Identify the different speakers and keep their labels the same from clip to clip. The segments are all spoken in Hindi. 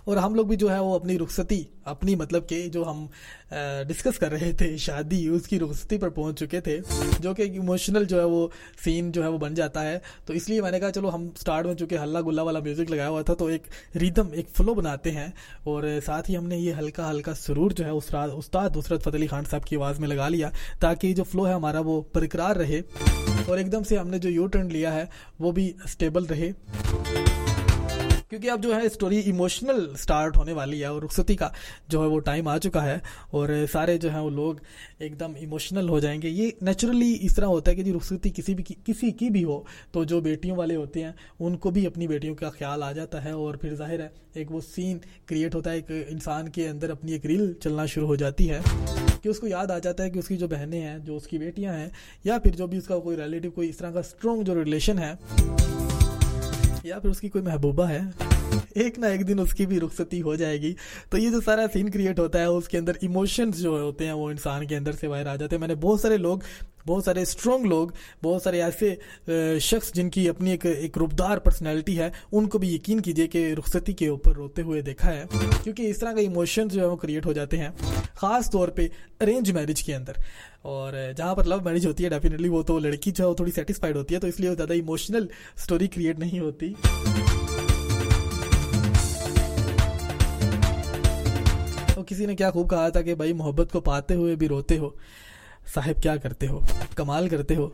Speaker 1: और हम लोग भी जो है वो अपनी रुखसती, अपनी मतलब कि जो हम डिस्कस कर रहे थे शादी, उसकी रुखसती पर पहुंच चुके थे, जो कि इमोशनल जो है वो सीन जो है वो बन जाता है। तो इसलिए मैंने कहा चलो हम स्टार्ट में चूँकि हल्ला गुल्ला वाला म्यूज़िक लगाया हुआ था तो एक रिदम, एक फ्लो बनाते हैं, और साथ ही हमने ये हल्का हल्का सुरूर जो है उस्ताद नुसरत फ़तेह अली खान साहब की आवाज़ में लगा लिया, ताकि जो फ्लो है हमारा वो बरकरार रहे, और एकदम से हमने जो यू टर्न लिया है वो भी स्टेबल रहे, क्योंकि अब जो है स्टोरी इमोशनल स्टार्ट होने वाली है और रुखसती का जो है वो टाइम आ चुका है, और सारे जो हैं वो लोग एकदम इमोशनल हो जाएंगे। ये नेचुरली इस तरह होता है कि जी रुखसती किसी की भी हो तो जो बेटियों वाले होते हैं उनको भी अपनी बेटियों का ख्याल आ जाता है, और फिर जाहिर है एक वो सीन क्रिएट होता है, एक इंसान के अंदर अपनी एक रील चलना शुरू हो जाती है कि उसको याद आ जाता है कि उसकी जो बहनें हैं, जो उसकी बेटियाँ हैं, या फिर जो भी उसका कोई रिलेटिव, कोई इस तरह का स्ट्रॉन्ग जो रिलेशन है, या फिर उसकी कोई महबूबा है, एक ना एक दिन उसकी भी रुखसती हो जाएगी। तो ये जो सारा सीन क्रिएट होता है उसके अंदर इमोशंस जो होते हैं वो इंसान के अंदर से बाहर आ जाते हैं। मैंने बहुत सारे लोग, बहुत सारे स्ट्रॉन्ग लोग, बहुत सारे ऐसे शख्स जिनकी अपनी एक रूपदार पर्सनैलिटी है, उनको भी यकीन कीजिए कि रुखसती के ऊपर रोते हुए देखा है, क्योंकि इस तरह का इमोशंस जो है वो क्रिएट हो जाते हैं, ख़ास तौर पे अरेंज मैरिज के अंदर। और जहाँ पर लव मैरिज होती है डेफिनेटली वो तो लड़की जो है वो थोड़ी सेटिस्फाइड होती है, तो इसलिए ज़्यादा इमोशनल स्टोरी क्रिएट नहीं होती। तो किसी ने क्या खूब कहा था कि भाई मोहब्बत को पाते हुए भी रोते हो, साहिब क्या करते हो, कमाल करते हो।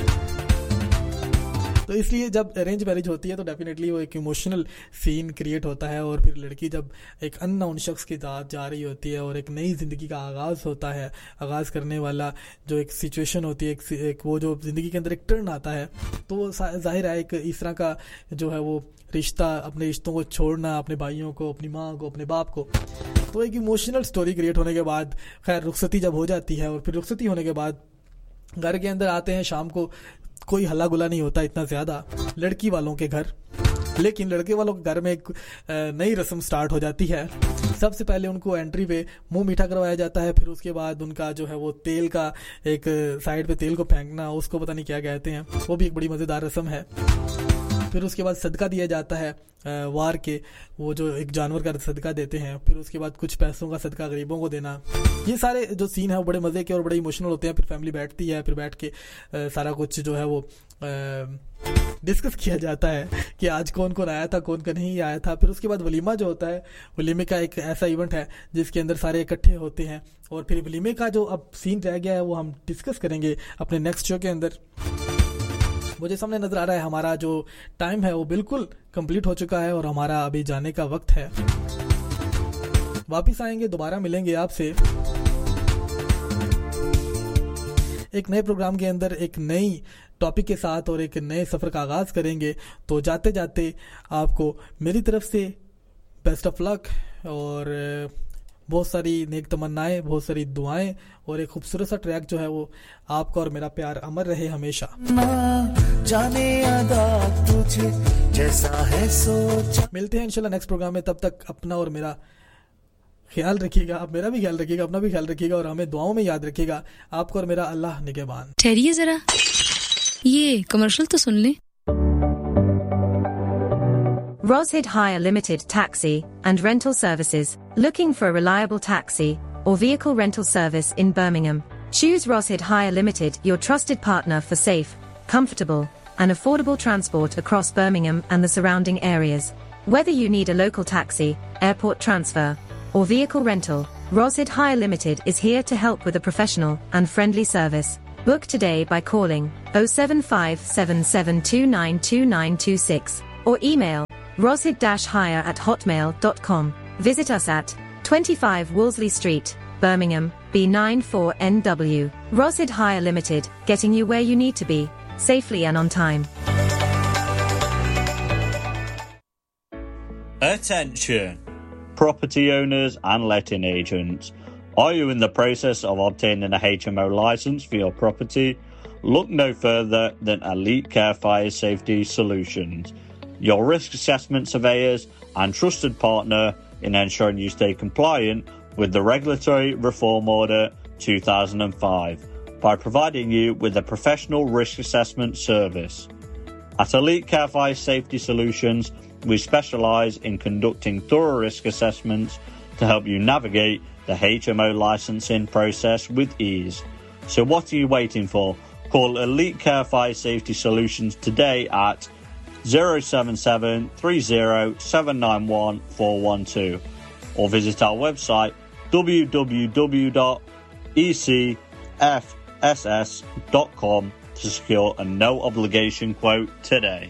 Speaker 1: तो इसलिए जब अरेंज मैरिज होती है तो डेफिनेटली वो एक इमोशनल सीन क्रिएट होता है, और फिर लड़की जब एक अननोन शख्स के साथ जा रही होती है और एक नई ज़िंदगी का आगाज़ होता है, आगाज़ करने वाला जो एक सिचुएशन होती है, एक वो जो ज़िंदगी के अंदर एक टर्न आता है, तो जाहिर है एक इस तरह का जो है वो रिश्ता, अपने रिश्तों को छोड़ना, अपने भाइयों को, अपनी माँ को, अपने बाप को, तो एक इमोशनल स्टोरी क्रिएट होने के बाद खैर रुखसती जब हो जाती है, और फिर रुखसती होने के बाद घर के अंदर आते हैं शाम को, कोई हल्ला गुला नहीं होता इतना ज़्यादा लड़की वालों के घर, लेकिन लड़के वालों के घर में एक नई रस्म स्टार्ट हो जाती है। सबसे पहले उनको एंट्री पे मुंह मीठा करवाया जाता है, फिर उसके बाद उनका जो है वो तेल का एक साइड पे तेल को फेंकना, उसको पता नहीं क्या कहते हैं, वो भी एक बड़ी मज़ेदार रस्म है। फिर उसके बाद सदका दिया जाता है, वार के वो जो एक जानवर का सदका देते हैं, फिर उसके बाद कुछ पैसों का सदका गरीबों को देना। ये सारे जो सीन है वो बड़े मज़े के और बड़े इमोशनल होते हैं। फिर फैमिली बैठती है, फिर बैठ के सारा कुछ जो है वो डिस्कस किया जाता है कि आज कौन कौन आया था, कौन कौन नहीं आया था। फिर उसके बाद वलीमा जो होता है, वलीमे का एक ऐसा इवेंट है जिसके अंदर सारे इकट्ठे होते हैं, और फिर वलीमे का जो अब सीन रह गया है वो हम डिस्कस करेंगे अपने नेक्स्ट शो के अंदर। मुझे सामने नजर आ रहा है हमारा जो टाइम है वो बिल्कुल कंप्लीट हो चुका है और हमारा अभी जाने का वक्त है। वापिस आएंगे, दोबारा मिलेंगे आपसे एक नए प्रोग्राम के अंदर, एक नई टॉपिक के साथ, और एक नए सफ़र का आगाज़ करेंगे। तो जाते जाते आपको मेरी तरफ से बेस्ट ऑफ लक, और बहुत सारी नेक तमन्नाएं, बहुत सारी दुआएं, और एक खूबसूरत सा ट्रैक जो है वो आपका और मेरा प्यार अमर रहे हमेशा।
Speaker 2: जाने अदा तुझे जैसा है सोच।
Speaker 1: मिलते हैं इंशाल्लाह नेक्स्ट प्रोग्राम में। तब तक अपना और मेरा ख्याल रखिएगा, आप मेरा भी ख्याल रखिएगा, अपना भी ख्याल रखिएगा, और हमें दुआओं में याद रखिएगा। आपको और मेरा अल्लाह निगहबान।
Speaker 3: ठहरिए जरा, ये कमर्शियल तो सुन लें।
Speaker 4: Roshid Hire Limited Taxi and Rental Services. Looking for a reliable taxi or vehicle rental service in Birmingham? Choose Roshid Hire Limited, your trusted partner for safe, comfortable, and affordable transport across Birmingham and the surrounding areas. Whether you need a local taxi, airport transfer, or vehicle rental, Roshid Hire Limited is here to help with a professional and friendly service. Book today by calling 07577292926 or email roshid-hire@hotmail.com. Visit us at 25 Wolseley Street, Birmingham, B94NW. Roshid Hire Limited, getting you where you need to be, safely and on time.
Speaker 5: Attention, property owners and letting agents. Are you in the process of obtaining a HMO license for your property? Look no further than Elite Care Fire Safety Solutions, your risk assessment surveyors and trusted partner in ensuring you stay compliant with the Regulatory Reform Order 2005 by providing you with a professional risk assessment service. At Elite Care Fire Safety Solutions, we specialise in conducting thorough risk assessments to help you navigate the HMO licensing process with ease. So what are you waiting for? Call Elite Care Fire Safety Solutions today at 077 30 791 412 or visit our website www.ecfss.com to secure a no obligation quote today.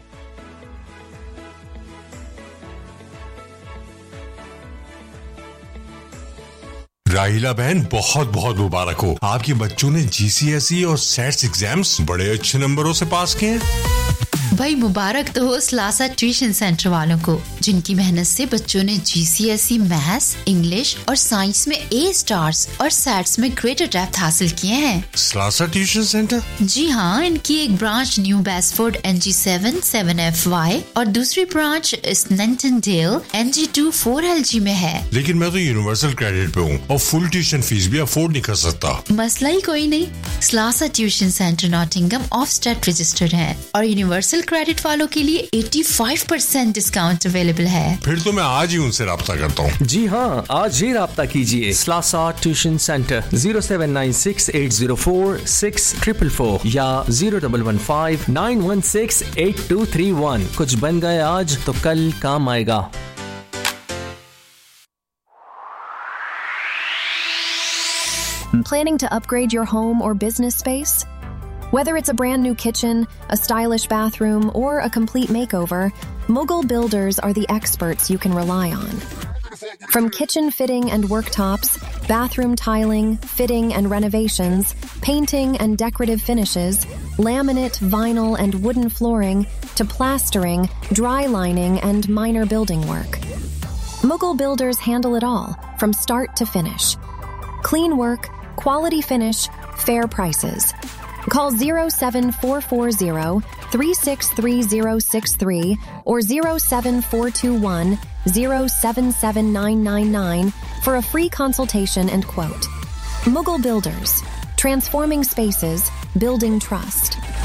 Speaker 6: राहिला बहन बहुत बहुत मुबारक हो, आपके बच्चों ने जीसीएसई और सेट्स एग्जाम्स बड़े अच्छे नंबरों से पास किए हैं।
Speaker 7: भाई मुबारक तो हो स्लासा ट्यूशन सेंटर वालों को, जिनकी मेहनत से बच्चों ने जीसीएसई मैथ्स, इंग्लिश और साइंस में ए स्टार्स और सेट्स में ग्रेटर डेप्थ हासिल किए हैं।
Speaker 6: स्लासा ट्यूशन सेंटर?
Speaker 7: जी हाँ, इनकी एक ब्रांच न्यू बेस्फोर्ड NG7 7FY और दूसरी ब्रांच स्नेंटनडेल NG2 4LG में है।
Speaker 6: लेकिन मैं तो यूनिवर्सल क्रेडिट पे हूँ और फुल ट्यूशन फीस भी अफोर्ड नहीं कर सकता।
Speaker 7: मसला ही कोई नहीं, स्लासा ट्यूशन सेंटर नॉटिंगम ऑफस्टेट रजिस्टर्ड है और यूनिवर्सल क्रेडिट वालों के लिए 85% डिस्काउंट अवेलेबल है।
Speaker 6: फिर तो मैं आज ही उनसे राब्ता करता हूँ।
Speaker 8: जी हाँ, आज ही राब्ता कीजिए। स्लासा ट्यूशन सेंटर 0796804644 या 0115916823 कुछ बन गए आज तो कल काम आएगा।
Speaker 9: Planning to upgrade your home or business space? Whether it's a brand new kitchen, a stylish bathroom, or a complete makeover, Mughal Builders are the experts you can rely on. From kitchen fitting and worktops, bathroom tiling, fitting and renovations, painting and decorative finishes, laminate, vinyl and wooden flooring, to plastering, dry lining and minor building work. Mughal Builders handle it all, from start to finish. Clean work, quality finish, fair prices. Call 07440-363063 or 07421-077999 for a free consultation and quote. Mughal Builders, transforming spaces, building trust.